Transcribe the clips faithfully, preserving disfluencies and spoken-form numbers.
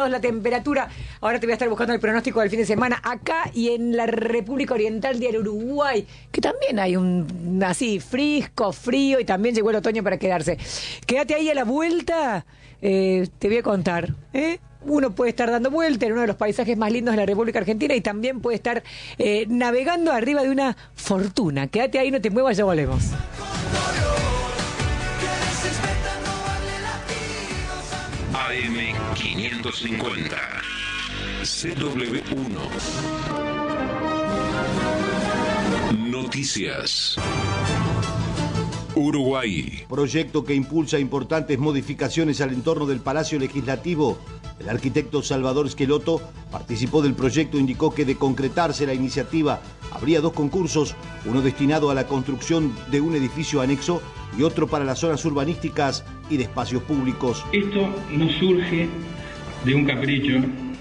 grados la temperatura. Ahora te voy a estar buscando el pronóstico del fin de semana acá y en la República Oriental del Uruguay, que también hay un así frisco, frío, y también llegó el otoño para quedarse. Quédate ahí a la vuelta, eh, te voy a contar, ¿eh? Uno puede estar dando vuelta en uno de los paisajes más lindos de la República Argentina y también puede estar eh, navegando arriba de una fortuna. Quédate ahí, no te muevas, ya volvemos. A M quinientos cincuenta C W uno Noticias Uruguay. Proyecto que impulsa importantes modificaciones al entorno del Palacio Legislativo. El arquitecto Salvador Esqueloto participó del proyecto, indicó que de concretarse la iniciativa habría dos concursos, uno destinado a la construcción de un edificio anexo y otro para las zonas urbanísticas y de espacios públicos. Esto no surge de un capricho,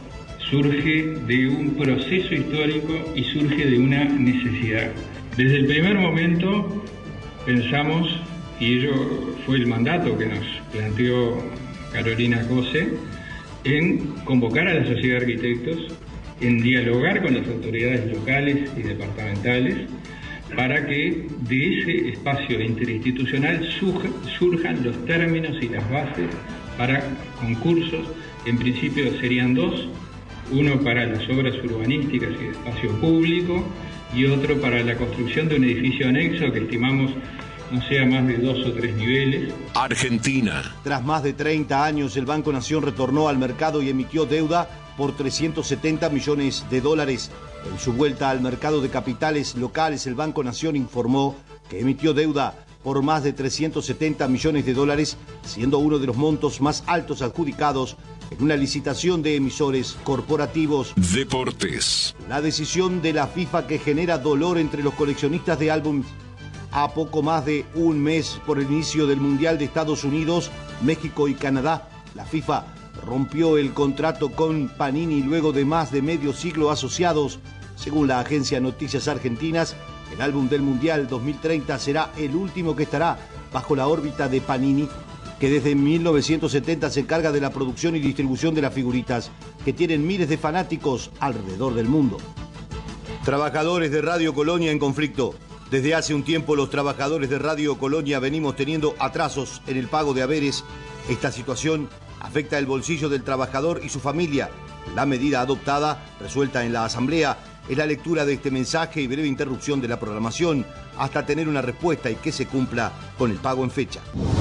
surge de un proceso histórico y surge de una necesidad. Desde el primer momento pensamos, y ello fue el mandato que nos planteó Carolina Cose, en convocar a la sociedad de arquitectos, en dialogar con las autoridades locales y departamentales, para que de ese espacio interinstitucional surjan los términos y las bases para concursos. En principio serían dos, uno para las obras urbanísticas y de espacio público y otro para la construcción de un edificio anexo que estimamos no sea más de dos o tres niveles. Argentina. Tras más de treinta años, el Banco Nación retornó al mercado y emitió deuda por trescientos setenta millones de dólares. En su vuelta al mercado de capitales locales, el Banco Nación informó que emitió deuda por más de trescientos setenta millones de dólares, siendo uno de los montos más altos adjudicados en una licitación de emisores corporativos. Deportes. La decisión de la FIFA que genera dolor entre los coleccionistas de álbumes. A poco más de un mes por el inicio del Mundial de Estados Unidos, México y Canadá, la FIFA rompió el contrato con Panini luego de más de medio siglo asociados. Según la agencia Noticias Argentinas, el álbum del Mundial dos mil treinta será el último que estará bajo la órbita de Panini, que desde mil novecientos setenta se encarga de la producción y distribución de las figuritas, que tienen miles de fanáticos alrededor del mundo. Trabajadores de Radio Colonia en conflicto. Desde hace un tiempo los trabajadores de Radio Colonia venimos teniendo atrasos en el pago de haberes. Esta situación afecta el bolsillo del trabajador y su familia. La medida adoptada, resuelta en la Asamblea, es la lectura de este mensaje y breve interrupción de la programación hasta tener una respuesta y que se cumpla con el pago en fecha.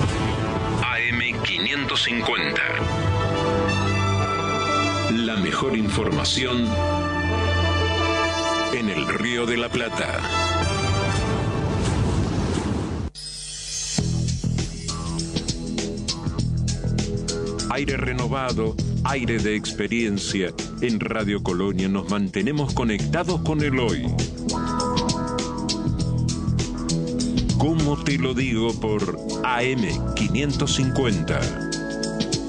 A M quinientos cincuenta. La mejor información en el Río de la Plata. Aire renovado, aire de experiencia. En Radio Colonia nos mantenemos conectados con el hoy. ¿Cómo te lo digo? Por A M quinientos cincuenta.